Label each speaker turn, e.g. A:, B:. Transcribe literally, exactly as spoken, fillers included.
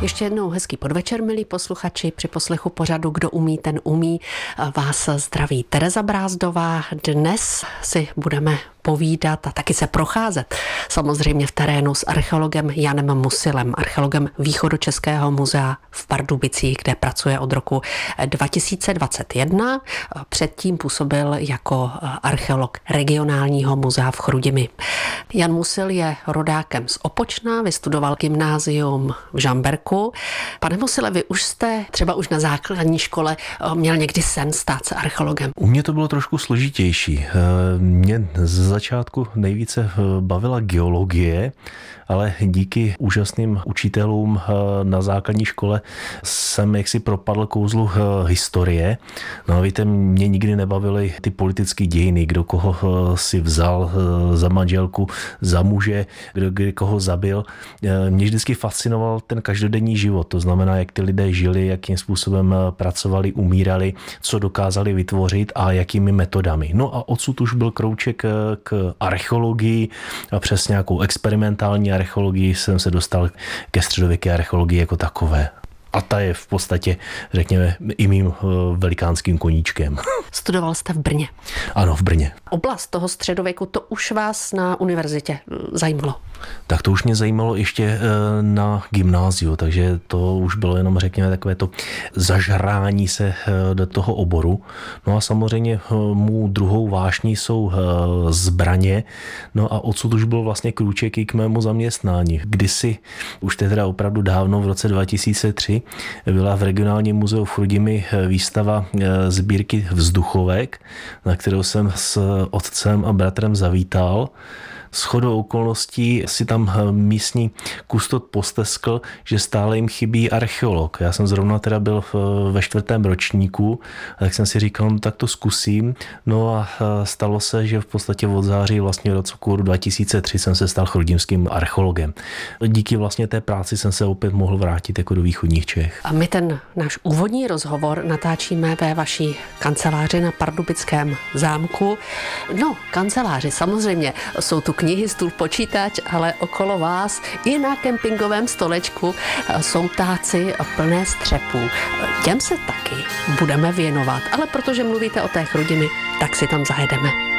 A: Ještě jednou hezký podvečer, milí posluchači. Při poslechu pořadu Kdo umí, ten umí. Vás zdraví Tereza Brázdová. Dnes si budeme povídat a taky se procházet samozřejmě v terénu s archeologem Janem Musilem, archeologem Východočeského muzea v Pardubicích, kde pracuje od roku dva tisíce dvacet jedna. Předtím působil jako archeolog regionálního muzea v Chrudimi. Jan Musil je rodákem z Opočna, vystudoval gymnázium v Žamberku. Pane Musile, vy už jste třeba už na základní škole měl někdy sen stát se archeologem?
B: U mě to bylo trošku složitější. Mě z začátku nejvíce bavila geologie, ale díky úžasným učitelům na základní škole jsem jaksi propadl kouzlu historie. No a víte, mě nikdy nebavily ty politické dějiny, kdo koho si vzal za manželku, za muže, kdo kdy koho zabil. Mě vždycky fascinoval ten každodenní život, to znamená, jak ty lidé žili, jakým způsobem pracovali, umírali, co dokázali vytvořit a jakými metodami. No a odsud už byl krouček k archeologii a přes nějakou experimentální archeologii jsem se dostal ke středověké archeologii jako takové. A ta je v podstatě, řekněme, i mým velikánským koníčkem.
A: Studoval jste v Brně?
B: Ano, v Brně.
A: Oblast toho středověku, to už vás na univerzitě zajímalo?
B: Tak to už mě zajímalo ještě na gymnáziu, takže to už bylo jenom, řekněme, takové to zažrání se do toho oboru. No a samozřejmě mou druhou vášní jsou zbraně, no a odsud už byl vlastně krůček i k mému zaměstnání. Kdysi, už teda opravdu dávno, v roce dva tisíce tři, byla v regionálním muzeu v Chrudimi výstava sbírky vzduchovek, na kterou jsem s otcem a bratrem zavítal. Shodou okolností si tam místní kustot posteskl, že stále jim chybí archeolog. Já jsem zrovna teda byl ve čtvrtém ročníku, tak jsem si říkal, no, tak to zkusím. No a stalo se, že v podstatě od září vlastně roku dva tisíce tři jsem se stal chrudimským archeologem. Díky vlastně té práci jsem se opět mohl vrátit jako do východních Čech.
A: A my ten náš úvodní rozhovor natáčíme ve vaší kanceláři na Pardubickém zámku. No, kanceláři, samozřejmě, jsou tu knihy, stůl, počítač, ale okolo vás i na kempingovém stolečku jsou ptáci plné střepů. Těm se taky budeme věnovat, ale protože mluvíte o té Chrudimi, tak si tam zajedeme.